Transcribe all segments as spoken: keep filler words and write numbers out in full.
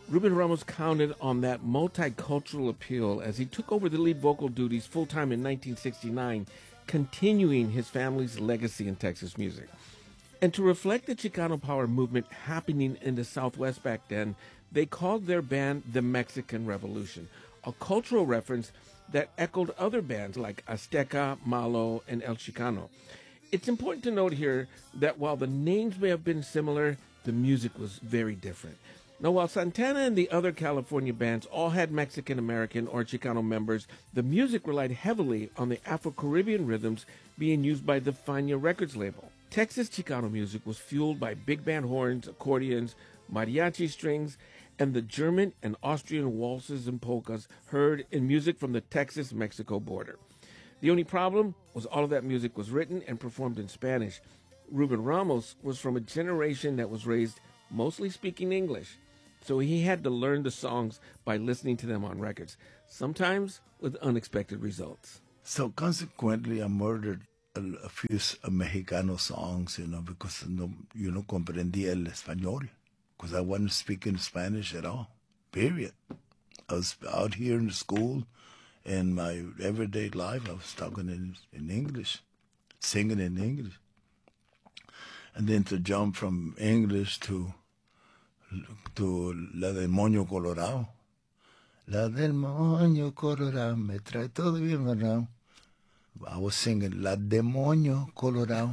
Ruben Ramos counted on that multicultural appeal as he took over the lead vocal duties full-time in nineteen sixty-nine, continuing his family's legacy in Texas music. And to reflect the Chicano power movement happening in the Southwest back then, they called their band the Mexican Revolution, a cultural reference that echoed other bands like Azteca, Malo, and El Chicano. It's important to note here that while the names may have been similar, the music was very different. Now, while Santana and the other California bands all had Mexican-American or Chicano members, the music relied heavily on the Afro-Caribbean rhythms being used by the Fania Records label. Texas Chicano music was fueled by big band horns, accordions, mariachi strings, and the German and Austrian waltzes and polkas heard in music from the Texas-Mexico border. The only problem was all of that music was written and performed in Spanish. Ruben Ramos was from a generation that was raised mostly speaking English, so he had to learn the songs by listening to them on records, sometimes with unexpected results. So consequently, I murdered a, a few uh, Mexicano songs, you know, because no, you no comprendía el español, because I wasn't speaking Spanish at all, period. I was out here in the school, in my everyday life, I was talking in, in English, singing in English. And then to jump from English to to La del Moño Colorado. La del Moño Colorado, me trae todo bien around. I was singing La Demonio Colorado.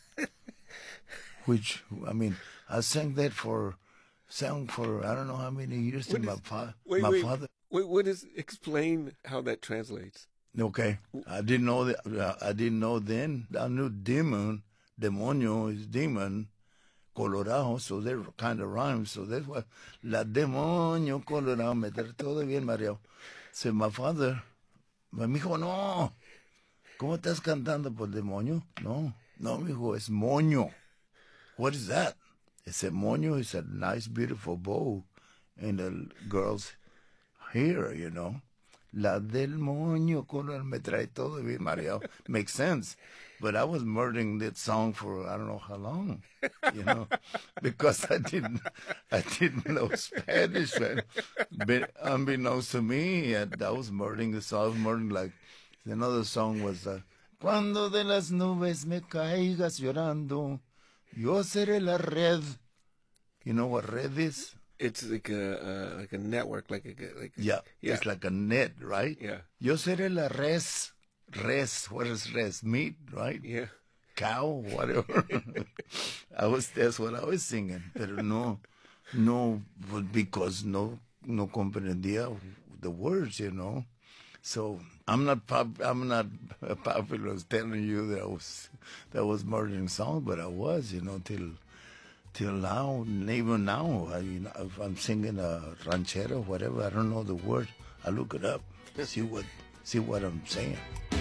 Which, I mean, I sang that for, sang for I don't know how many years to my, fa- wait, my wait, father. Wait, what is, explain how that translates. Okay. I didn't know that, I didn't know then. I knew demon, demonio is demon. Colorado, so they kind of rhyme, so that's why La Demonio Colorado, me trae todo bien mareado. So my father, me dijo, no, ¿cómo estás cantando por demonio? No, no, mijo, es moño. What is that? It's a moño, it's a nice, beautiful bow in the girl's hair, you know. La del moño colorado, me trae todo bien mareado. Makes sense. But I was murdering that song for I don't know how long, you know, because I didn't, I didn't know Spanish, man. But unbeknownst to me, I, I was murdering the song. I was murdering like another song was uh, Cuando de las nubes me caigas llorando, yo seré la red. You know what red is? It's like a uh, like a network, like a like a, yeah, yeah, it's like a net, right? Yeah. Yo seré la res. Res, what is res? Meat, right? Yeah. Cow, whatever. I was, that's what I was singing. Pero no, no, because no, no comprendía the words, you know. So I'm not, pop, I'm not popular as telling you that I was, that I was murdering songs, but I was, you know, till, till now, even now, I, you know, if I'm singing a ranchero, whatever, I don't know the word. I look it up, see what, see what I'm saying.